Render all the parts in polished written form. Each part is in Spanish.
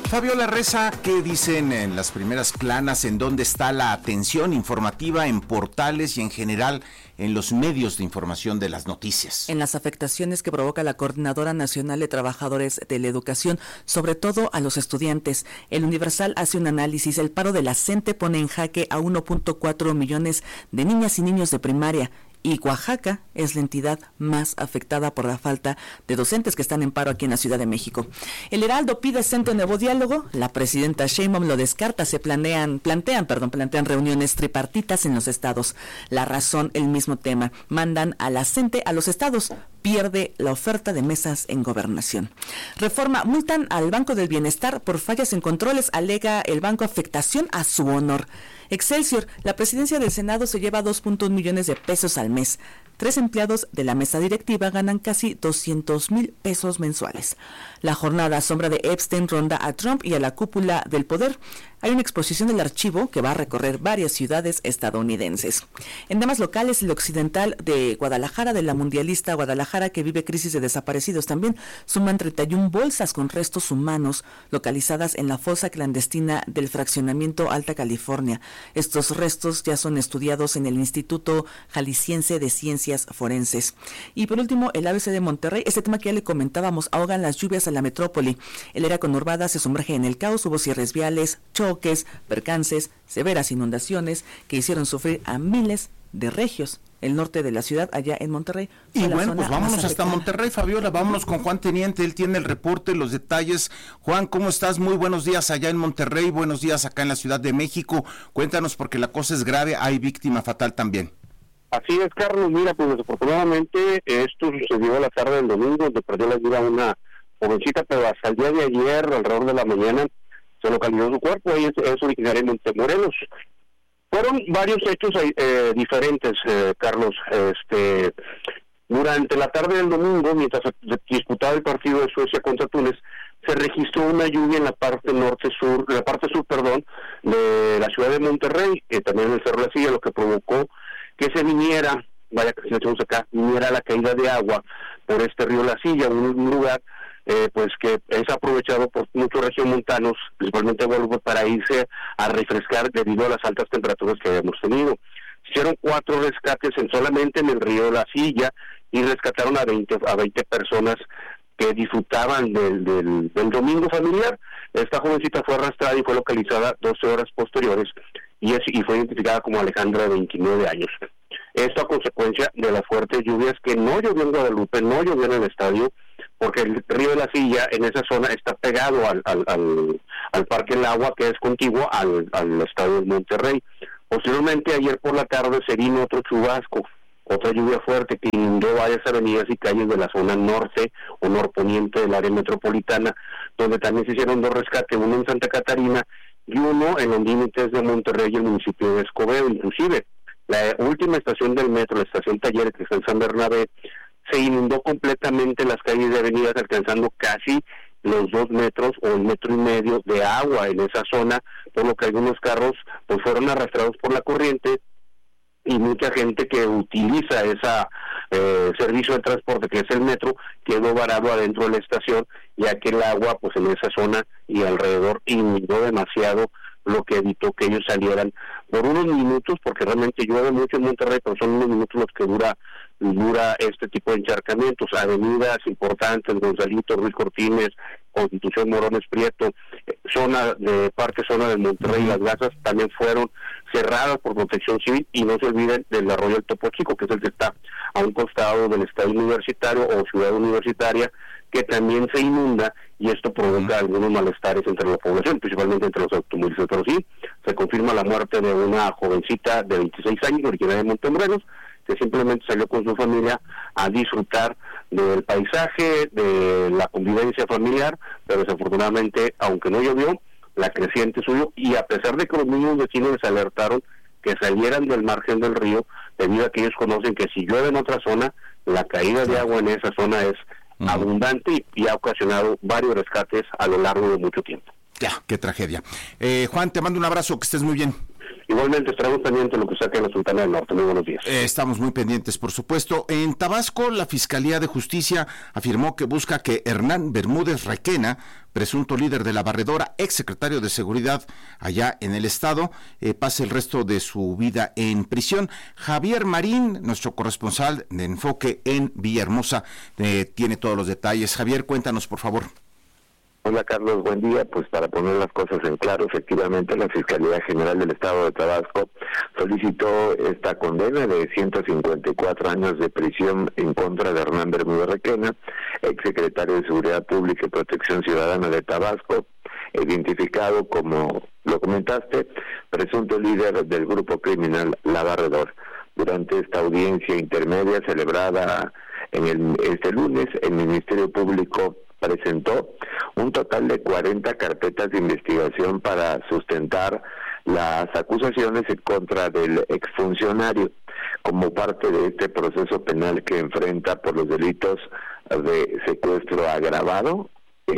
Fabiola Reza, ¿qué dicen en las primeras planas? ¿En dónde está la atención informativa en portales y en general en los medios de información de las noticias? En las afectaciones que provoca la Coordinadora Nacional de Trabajadores de la Educación, sobre todo a los estudiantes. El Universal hace un análisis. El paro de la CENTE pone en jaque a 1.4 millones de niñas y niños de primaria. Y Oaxaca es la entidad más afectada por la falta de docentes que están en paro aquí en la Ciudad de México. El Heraldo pide centro de nuevo diálogo. La presidenta Sheinbaum lo descarta. Se plantean reuniones tripartitas en los estados. La Razón, el mismo tema. Mandan a la CENTE a los estados. Pierde la oferta de mesas en gobernación. Reforma, multan al Banco del Bienestar por fallas en controles, alega el banco afectación a su honor. Excelsior, la presidencia del Senado se lleva 2.1 millones de pesos al mes. 3 empleados de la mesa directiva ganan casi 200,000 pesos mensuales. La jornada, sombra de Epstein ronda a Trump y a la cúpula del poder. Hay una exposición del archivo que va a recorrer varias ciudades estadounidenses. En temas locales, el Occidental de Guadalajara, de la mundialista Guadalajara, que vive crisis de desaparecidos también, suman 31 bolsas con restos humanos localizadas en la fosa clandestina del fraccionamiento Alta California. Estos restos ya son estudiados en el Instituto Jalisciense de Ciencias Forenses. Y por último, el ABC de Monterrey, este tema que ya le comentábamos, ahogan las lluvias a la metrópoli. El área conurbada se sumerge en el caos, hubo cierres viales, choques, percances, severas inundaciones que hicieron sufrir a miles de regios. El norte de la ciudad, allá en Monterrey. Y bueno, pues vámonos hasta Monterrey, Fabiola, vámonos con Juan Teniente, él tiene el reporte, los detalles. Juan, ¿cómo estás? Muy buenos días allá en Monterrey, buenos días acá en la Ciudad de México. Cuéntanos, porque la cosa es grave, hay víctima fatal también. Así es, Carlos. Mira, pues desafortunadamente esto sucedió a la tarde del domingo, donde perdió la vida una jovencita, pero hasta el día de ayer, alrededor de la mañana, se localizó su cuerpo. Ella es originaria de Montemorelos. Fueron varios hechos diferentes, Carlos. Durante la tarde del domingo, mientras se disputaba el partido de Suecia contra Túnez, se registró una lluvia en la parte sur de la ciudad de Monterrey, también en el Cerro de la Silla, lo que provocó que se viniera la caída de agua por este río La Silla, un lugar pues que es aprovechado por muchos regiomontanos, principalmente Guadalupe, para irse a refrescar debido a las altas temperaturas que habíamos tenido. Hicieron 4 rescates solamente en el río La Silla y rescataron a 20 personas que disfrutaban del domingo familiar. Esta jovencita fue arrastrada y fue localizada 12 horas posteriores y fue identificada como Alejandra, de 29 años. Esto a consecuencia de las fuertes lluvias que no llovió en Guadalupe, no llovió en el estadio, porque el río de la Silla en esa zona está pegado al Parque El Agua, que es contiguo al estadio de Monterrey. Posteriormente, ayer por la tarde se vino otro chubasco, otra lluvia fuerte que inundó varias avenidas y calles de la zona norte o norponiente del área metropolitana, donde también se hicieron 2 rescates, uno en Santa Catarina y uno en los límites de Monterrey y el municipio de Escobedo. Inclusive, la última estación del metro, la estación Talleres, que está en San Bernabé, se inundó completamente las calles de avenidas, alcanzando casi los 2 metros o 1,5 metros de agua en esa zona, por lo que algunos carros pues fueron arrastrados por la corriente y mucha gente que utiliza ese servicio de transporte, que es el metro, quedó varado adentro de la estación, ya que el agua pues en esa zona y alrededor inundó demasiado, lo que evitó que ellos salieran por unos minutos, porque realmente llueve mucho en Monterrey, pero son unos minutos los que dura este tipo de encharcamientos. Avenidas importantes, Gonzalito, Ruiz Cortines, Constitución, Morones Prieto, zona de Monterrey, Las Gasas, también fueron cerradas por Protección Civil, y no se olviden del arroyo del Topo Chico, que es el que está a un costado del estadio universitario o ciudad universitaria, que también se inunda, y esto provoca algunos malestares entre la población, principalmente entre los automovilistas. Pero sí, se confirma la muerte de una jovencita de 26 años, originaria de Montemorelos, que simplemente salió con su familia a disfrutar del paisaje, de la convivencia familiar, pero desafortunadamente, aunque no llovió, la creciente subió, y a pesar de que los mismos vecinos les alertaron que salieran del margen del río, debido a que ellos conocen que si llueve en otra zona, la caída de agua en esa zona es abundante y ha ocasionado varios rescates a lo largo de mucho tiempo. Ya, qué tragedia. Juan, te mando un abrazo, que estés muy bien. Igualmente estaremos pendientes de lo que saque la Sultana del Norte. Muy buenos días. Estamos muy pendientes, por supuesto. En Tabasco, la Fiscalía de Justicia afirmó que busca que Hernán Bermúdez Requena, presunto líder de la Barredora, exsecretario de Seguridad allá en el estado, pase el resto de su vida en prisión. Javier Marín, nuestro corresponsal de Enfoque en Villahermosa, tiene todos los detalles. Javier, cuéntanos, por favor. Hola Carlos, buen día. Pues para poner las cosas en claro, efectivamente la Fiscalía General del Estado de Tabasco solicitó esta condena de 154 años de prisión en contra de Hernán Bermúdez Requena, exsecretario de Seguridad Pública y Protección Ciudadana de Tabasco, identificado como, lo comentaste, presunto líder del grupo criminal La Barredora. Durante esta audiencia intermedia celebrada este lunes, el Ministerio Público presentó un total de 40 carpetas de investigación para sustentar las acusaciones en contra del exfuncionario como parte de este proceso penal que enfrenta por los delitos de secuestro agravado,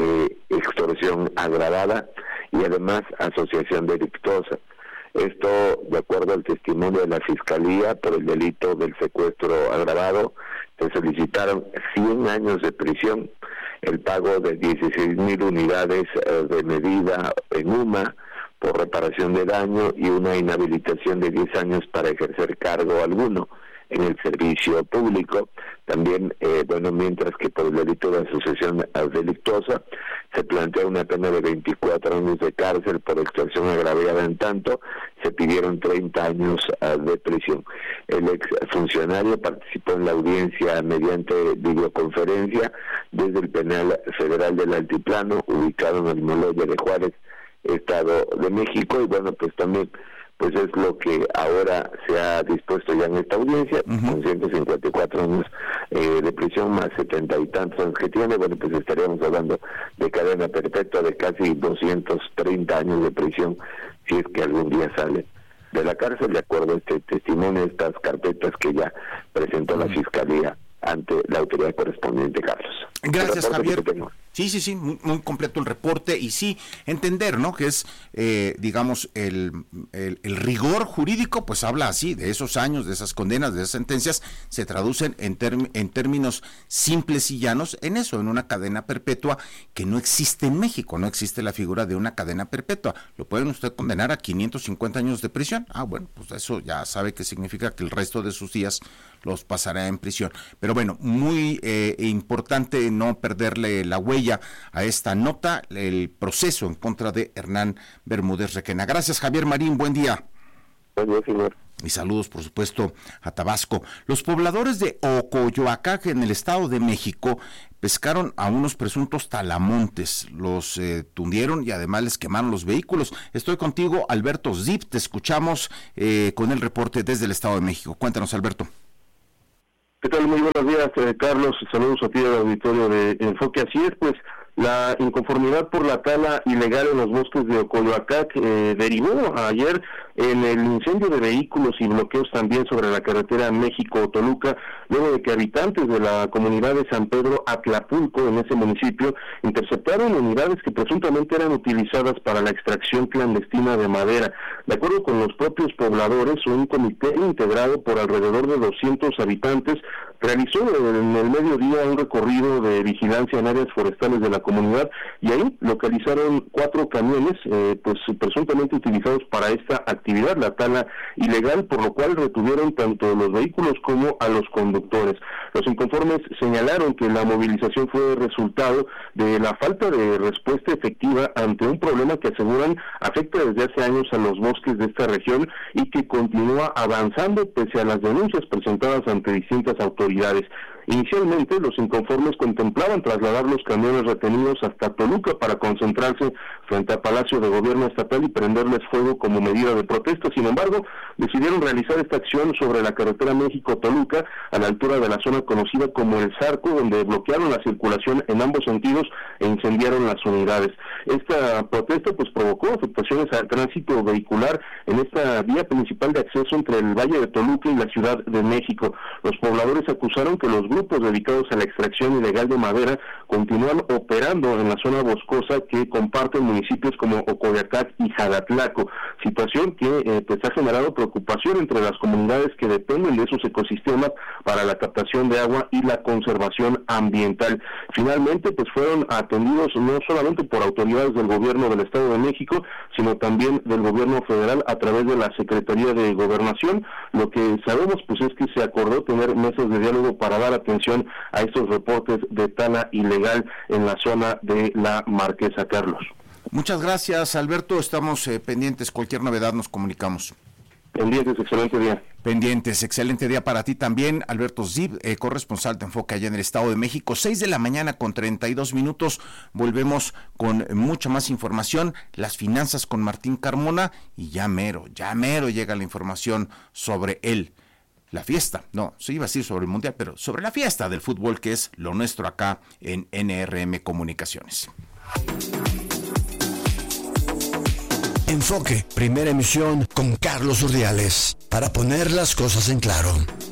extorsión agravada y además asociación delictuosa. Esto, de acuerdo al testimonio de la Fiscalía, por el delito del secuestro agravado, se solicitaron 100 años de prisión, el pago de 16,000 unidades de medida en UMA por reparación de daño y una inhabilitación de 10 años para ejercer cargo alguno en el servicio público. También, mientras que por el delito de asociación delictuosa se plantea una pena de 24 años de cárcel por extorsión agravada, en tanto se pidieron 30 años de prisión. El exfuncionario participó en la audiencia mediante videoconferencia desde el Penal Federal del Altiplano, ubicado en el Moloya de Juárez, Estado de México, y pues también pues es lo que ahora se ha dispuesto ya en esta audiencia, con 154 años de prisión más 70 y tantos años que tiene. Pues estaríamos hablando de cadena perpetua de casi 230 años de prisión, si es que algún día sale de la cárcel, de acuerdo a este testimonio, estas carpetas que ya presentó la Fiscalía ante la autoridad correspondiente, Carlos. Gracias, Javier. Sí, muy completo el reporte, y sí, entender, ¿no?, que es, digamos, el rigor jurídico, pues habla así, de esos años, de esas condenas, de esas sentencias, se traducen en términos simples y llanos en eso, en una cadena perpetua que no existe en México, no existe la figura de una cadena perpetua. ¿Lo pueden usted condenar a 550 años de prisión? Bueno, pues eso ya sabe que significa que el resto de sus días los pasará en prisión. Pero bueno, muy importante no perderle la huella a esta nota, el proceso en contra de Hernán Bermúdez Requena. Gracias, Javier Marín, buen día. Buen día, señor. Y saludos, por supuesto, a Tabasco. Los pobladores de Ocoyoacac, en el Estado de México, pescaron a unos presuntos talamontes, los tundieron y además les quemaron los vehículos. Estoy contigo, Alberto Zip, te escuchamos con el reporte desde el Estado de México. Cuéntanos, Alberto. ¿Qué tal? Muy buenos días, Carlos. Saludos a ti del auditorio de Enfoque. Así es, pues la inconformidad por la tala ilegal en los bosques de Ocoyoacac derivó ayer en el incendio de vehículos y bloqueos también sobre la carretera México-Toluca, luego de que habitantes de la comunidad de San Pedro Atlapulco, en ese municipio, interceptaron unidades que presuntamente eran utilizadas para la extracción clandestina de madera. De acuerdo con los propios pobladores, un comité integrado por alrededor de 200 habitantes realizó en el mediodía un recorrido de vigilancia en áreas forestales de la comunidad, y ahí localizaron 4 camiones presuntamente utilizados para esta actividad, la tala ilegal, por lo cual retuvieron tanto los vehículos como a los conductores. Los inconformes señalaron que la movilización fue resultado de la falta de respuesta efectiva ante un problema que aseguran afecta desde hace años a los bosques de esta región y que continúa avanzando pese a las denuncias presentadas ante distintas autoridades. Inicialmente, los inconformes contemplaban trasladar los camiones retenidos hasta Toluca para concentrarse frente al Palacio de Gobierno Estatal y prenderles fuego como medida de protesta. Sin embargo, decidieron realizar esta acción sobre la carretera México-Toluca, a la altura de la zona conocida como El Zarco, donde bloquearon la circulación en ambos sentidos e incendiaron las unidades. Esta protesta provocó afectaciones al tránsito vehicular en esta vía principal de acceso entre el Valle de Toluca y la Ciudad de México. Los pobladores acusaron que los grupos grupos dedicados a la extracción ilegal de madera continúan operando en la zona boscosa que comparten municipios como Ocoyoacac y Jagatlaco, situación que pues ha generado preocupación entre las comunidades que dependen de esos ecosistemas para la captación de agua y la conservación ambiental. Finalmente, pues fueron atendidos no solamente por autoridades del gobierno del Estado de México, sino también del gobierno federal a través de la Secretaría de Gobernación. Lo que sabemos pues es que se acordó tener mesas de diálogo para dar atención a estos reportes de tala ilegal en la zona de la Marquesa, Carlos. Muchas gracias, Alberto. Estamos pendientes. Cualquier novedad nos comunicamos. Pendientes, excelente día. Pendientes, excelente día para ti también, Alberto Zib, corresponsal de Enfoque allá en el Estado de México. 6:32 a.m. Volvemos con mucha más información, las finanzas con Martín Carmona, y ya mero llega la información sobre la fiesta, no, se iba a decir sobre el Mundial, pero sobre la fiesta del fútbol, que es lo nuestro acá en NRM Comunicaciones. Enfoque, primera emisión con Carlos Urdiales, para poner las cosas en claro.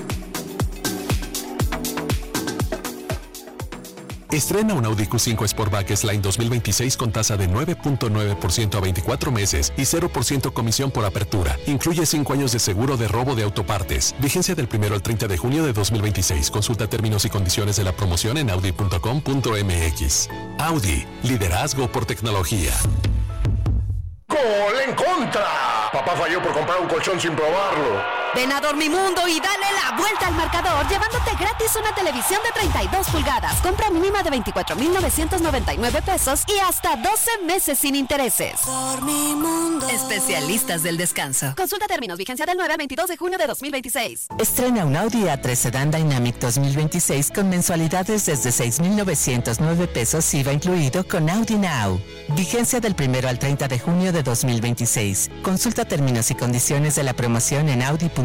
Estrena un Audi Q5 Sportback S-Line 2026 con tasa de 9.9% a 24 meses y 0% comisión por apertura. Incluye 5 años de seguro de robo de autopartes. Vigencia del 1 al 30 de junio de 2026. Consulta términos y condiciones de la promoción en audi.com.mx. Audi, liderazgo por tecnología. ¡Gol en contra! Papá falló por comprar un colchón sin probarlo. Ven a Dormimundo y dale la vuelta al marcador llevándote gratis una televisión de 32 pulgadas. Compra mínima de 24,999 pesos y hasta 12 meses sin intereses. Dormimundo. Especialistas del descanso. Consulta términos, vigencia del 9 al 22 de junio de 2026. Estrena un Audi A3 Sedan Dynamic 2026 con mensualidades desde 6,909 pesos IVA incluido con Audi Now. Vigencia del 1 al 30 de junio de 2026. Consulta términos y condiciones de la promoción en audi.com.mx.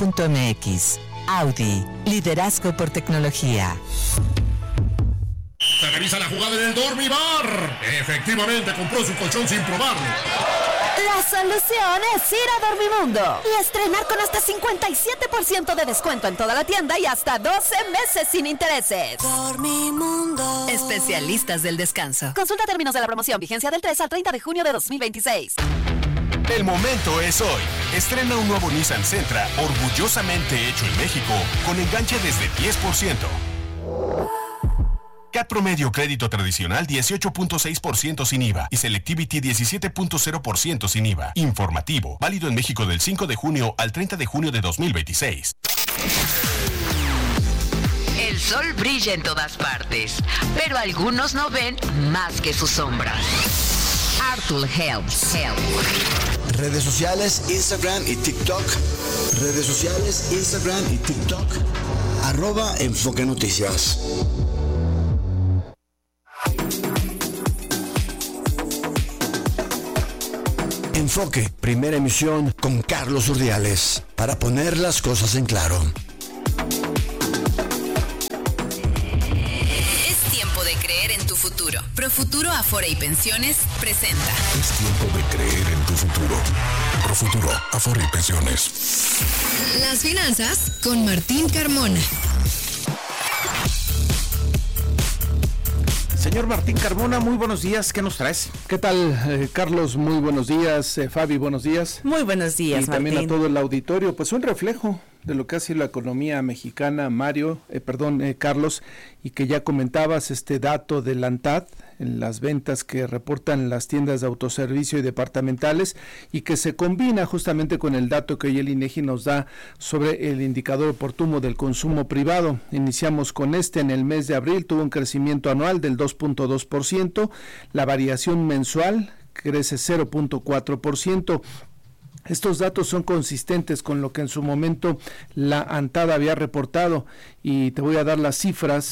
Audi, liderazgo por tecnología. Se revisa la jugada en el Dormibar. Efectivamente compró su colchón sin probarlo. La solución es ir a Dormimundo y estrenar con hasta 57% de descuento en toda la tienda y hasta 12 meses sin intereses. Dormimundo. Especialistas del descanso. Consulta términos de la promoción, vigencia del 3 al 30 de junio de 2026. El momento es hoy. Estrena un nuevo Nissan Sentra, orgullosamente hecho en México, con enganche desde 10%. CAT promedio crédito tradicional 18.6% sin IVA y Selectivity 17.0% sin IVA. Informativo, válido en México del 5 de junio al 30 de junio de 2026. El sol brilla en todas partes, pero algunos no ven más que sus sombras. Artul Helps. Redes sociales, Instagram y TikTok. Redes sociales, Instagram y TikTok. @Enfoque Noticias. Enfoque, primera emisión con Carlos Urdiales, para poner las cosas en claro. Es tiempo de creer en tu futuro. Profuturo Afore y Pensiones presenta. Es tiempo de creer en tu futuro. Profuturo, Afore y Pensiones. Las finanzas con Martín Carmona. Señor Martín Carmona, muy buenos días, ¿qué nos traes? ¿Qué tal, Carlos? Muy buenos días. Fabi, buenos días. Muy buenos días, y también Martín. a todo el auditorio, pues un reflejo de lo que ha sido la economía mexicana, Carlos, y que ya comentabas este dato del ANTAD en las ventas que reportan las tiendas de autoservicio y departamentales, y que se combina justamente con el dato que hoy el INEGI nos da sobre el indicador oportuno del consumo privado. Iniciamos con en el mes de abril tuvo un crecimiento anual del 2.2%, la variación mensual crece 0.4%. Estos datos son consistentes con lo que en su momento la ANTAD había reportado, y te voy a dar las cifras.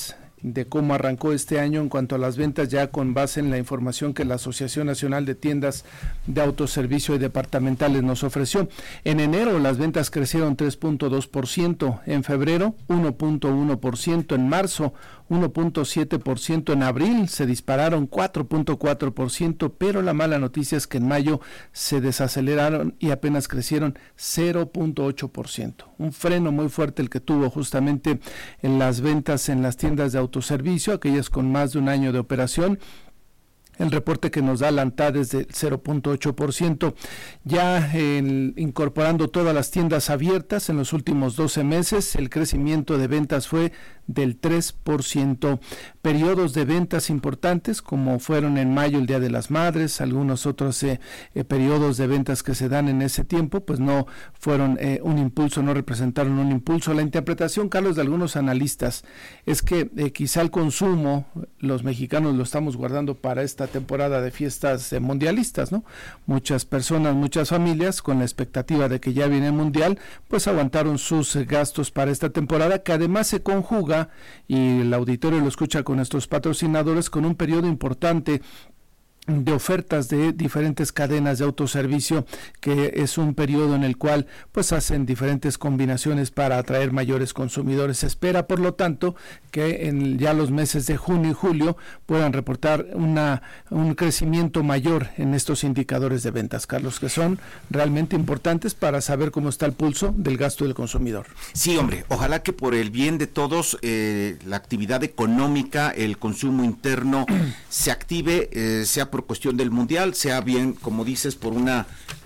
de cómo arrancó este año en cuanto a las ventas, ya con base en la información que la Asociación Nacional de Tiendas de Autoservicio y Departamentales nos ofreció. En enero las ventas crecieron 3.2%, en febrero 1.1%, en marzo 1.7%, en abril se dispararon 4.4%, pero la mala noticia es que en mayo se desaceleraron y apenas crecieron 0.8%. Un freno muy fuerte el que tuvo justamente en las ventas en las tiendas de autoservicio, aquellas con más de un año de operación. El reporte que nos da la ANTAD es de 0.8%, ya incorporando todas las tiendas abiertas en los últimos 12 meses, el crecimiento de ventas fue del 3%. Periodos de ventas importantes, como fueron en mayo el Día de las Madres, algunos otros periodos de ventas que se dan en ese tiempo, pues no fueron un impulso, no representaron un impulso. La interpretación, Carlos, de algunos analistas es que quizá el consumo, los mexicanos lo estamos guardando para esta temporada de fiestas mundialistas, ¿no? Muchas personas, muchas familias, con la expectativa de que ya viene el mundial, pues aguantaron sus gastos para esta temporada, que además se conjuga, y el auditorio lo escucha con nuestros patrocinadores, con un periodo importante de ofertas de diferentes cadenas de autoservicio, que es un periodo en el cual pues hacen diferentes combinaciones para atraer mayores consumidores. Se espera, por lo tanto, que en ya los meses de junio y julio puedan reportar un crecimiento mayor en estos indicadores de ventas, Carlos, que son realmente importantes para saber cómo está el pulso del gasto del consumidor. Sí, hombre, ojalá que por el bien de todos la actividad económica, el consumo interno se active, sea por cuestión del mundial, sea bien, como dices, por una,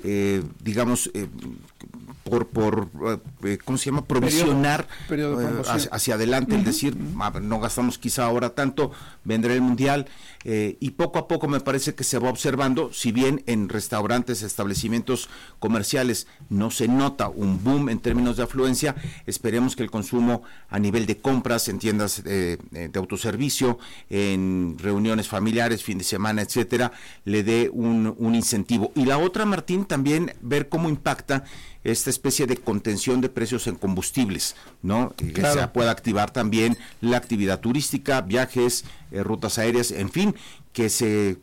¿cómo se llama? Provisionar hacia adelante, es decir, no gastamos quizá ahora tanto, vendrá el mundial, y poco a poco me parece que se va observando, si bien en restaurantes, establecimientos comerciales no se nota un boom en términos de afluencia, esperemos que el consumo a nivel de compras en tiendas de autoservicio, en reuniones familiares, fin de semana, etcétera, le dé un incentivo. Y la otra, Martín, también ver cómo impacta esta especie de contención de precios en combustibles, ¿no? Claro. Que se pueda activar también la actividad turística, viajes, rutas aéreas, en fin, que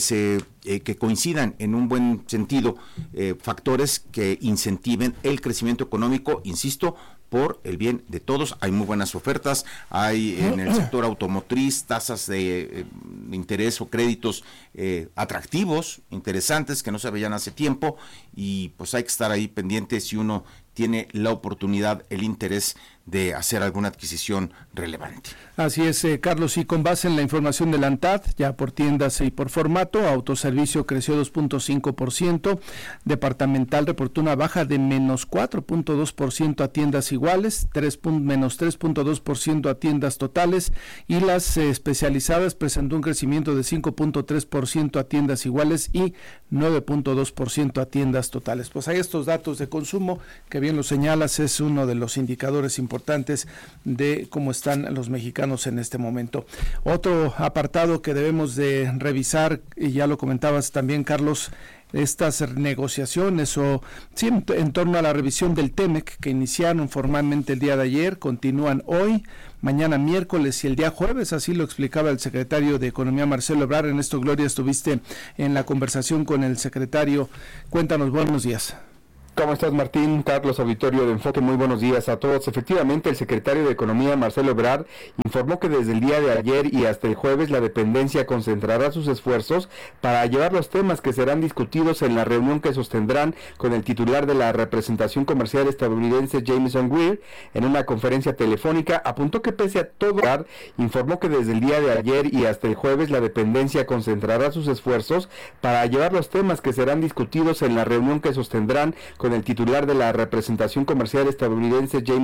coincidan en un buen sentido factores que incentiven el crecimiento económico, insisto, por el bien de todos. Hay muy buenas ofertas, hay en el sector automotriz tasas de interés o créditos atractivos, interesantes, que no se veían hace tiempo, y pues hay que estar ahí pendientes si uno tiene la oportunidad, el interés de hacer alguna adquisición relevante. Así es, Carlos, y con base en la información de la ANTAD, ya por tiendas y por formato, autoservicio creció 2.5%, departamental reportó una baja de menos 4.2% a tiendas iguales, menos 3.2% a tiendas totales, y las especializadas presentó un crecimiento de 5.3% a tiendas iguales y 9.2% a tiendas totales. Pues hay estos datos de consumo que bien lo señalas, es uno de los indicadores importantes de cómo están los mexicanos en este momento. Otro apartado que debemos de revisar, y ya lo comentabas también, Carlos, estas negociaciones en torno a la revisión del TEMEC, que iniciaron formalmente el día de ayer, continúan hoy, mañana miércoles y el día jueves, así lo explicaba el secretario de Economía, Marcelo Ebrard. En esto, Gloria, estuviste en la conversación con el secretario. Cuéntanos, buenos días. ¿Cómo estás, Martín? Carlos, auditorio de Enfoque, muy buenos días a todos. Efectivamente, el secretario de Economía, Marcelo Ebrard, informó que desde el día de ayer y hasta el jueves la dependencia concentrará sus esfuerzos para llevar los temas que serán discutidos en la reunión que sostendrán con el titular de la representación comercial estadounidense, Jameson Greer. En una conferencia telefónica apuntó que pese a todo, informó que desde el día de ayer y hasta el jueves la dependencia concentrará sus esfuerzos para llevar los temas que serán discutidos en la reunión que sostendrán con el titular de la representación comercial estadounidense, James